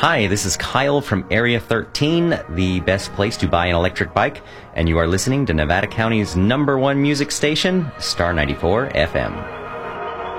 Hi, this is Kyle from Area 13, the best place to buy an electric bike, and you are listening to Nevada County's #1 music station, Star 94 FM.